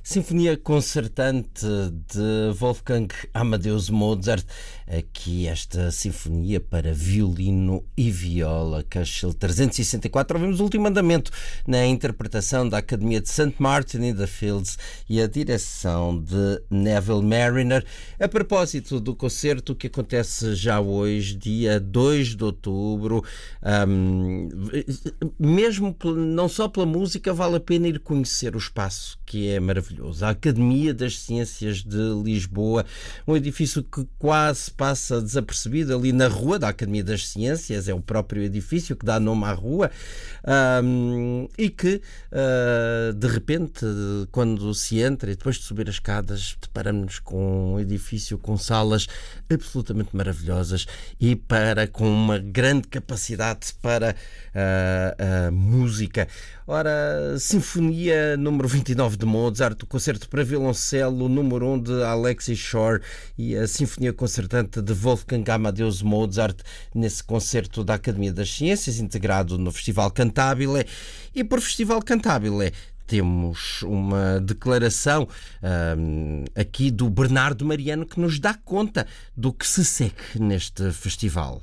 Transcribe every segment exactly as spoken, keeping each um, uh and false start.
Sinfonia Concertante de Wolfgang Amadeus Mozart. Aqui esta sinfonia para violino e viola, Köchel trezentos e sessenta e quatro. Ouvimos o último andamento na interpretação da Academia de Saint Martin in the Fields e a direção de Neville Marriner. A propósito do concerto que acontece já hoje, dia dois de outubro, um, mesmo não só pela música, vale a pena ir conhecer o espaço, que é maravilhoso. A Academia das Ciências de Lisboa, um edifício que quase passa desapercebido ali na rua da Academia das Ciências, é o próprio edifício que dá nome à rua, um, e que uh, de repente, quando se entra e depois de subir as escadas, deparamos com um edifício com salas absolutamente maravilhosas e para, com uma grande capacidade para uh, a música. Ora, Sinfonia número vinte e nove de Mozart, o concerto para violoncelo número um de Alexei Shore e a Sinfonia Concertante de Wolfgang Amadeus Mozart nesse concerto da Academia das Ciências, integrado no Festival Cantabile. E por Festival Cantabile temos uma declaração um, aqui do Bernardo Mariano que nos dá conta do que se segue neste festival.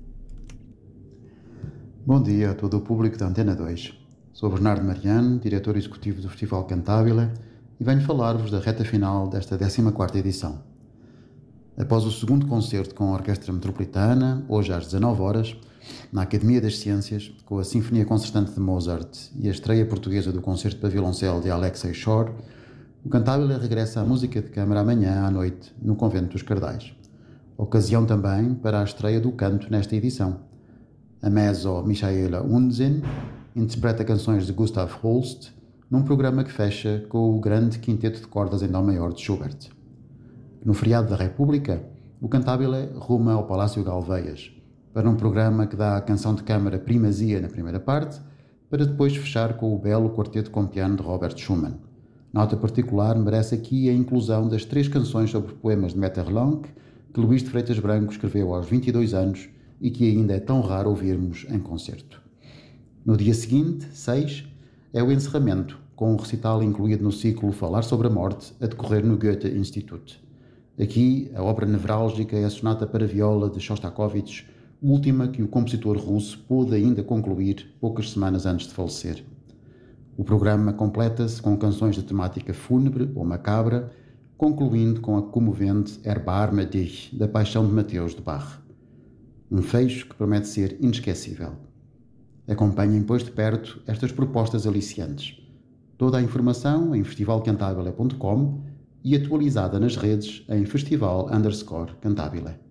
Bom dia a todo o público da Antena dois. Sou Bernardo Mariano, diretor executivo do Festival Cantabile, e venho falar-vos da reta final desta décima quarta edição. Após o segundo concerto com a Orquestra Metropolitana, hoje às dezanove horas, na Academia das Ciências, com a Sinfonia Concertante de Mozart e a estreia portuguesa do concerto para violoncelo de Alexei Shore, o Cantabile regressa à música de câmara amanhã à noite, no Convento dos Cardais. Ocasião também para a estreia do canto nesta edição. A mezzo Michaela Unzen interpreta canções de Gustav Holst num programa que fecha com o grande quinteto de cordas em dó maior de Schubert. No feriado da República, o Cantabile ruma ao Palácio Galveias para um programa que dá à canção de câmara primazia na primeira parte, para depois fechar com o belo quarteto com piano de Robert Schumann. Nota particular merece aqui a inclusão das três canções sobre poemas de Metterlenck que Luís de Freitas Branco escreveu aos vinte e dois anos e que ainda é tão raro ouvirmos em concerto. No dia seguinte, seis, é o encerramento, com um recital incluído no ciclo Falar sobre a Morte, a decorrer no Goethe-Institut. Aqui, a obra nevrálgica é a sonata para viola de Shostakovich, última que o compositor russo pôde ainda concluir poucas semanas antes de falecer. O programa completa-se com canções de temática fúnebre ou macabra, concluindo com a comovente Erbarme dich, da Paixão de Mateus de Bach. Um fecho que promete ser inesquecível. Acompanhem, pois, de perto estas propostas aliciantes. Toda a informação em festival cantabile ponto com e atualizada nas redes em festival underscore cantabile.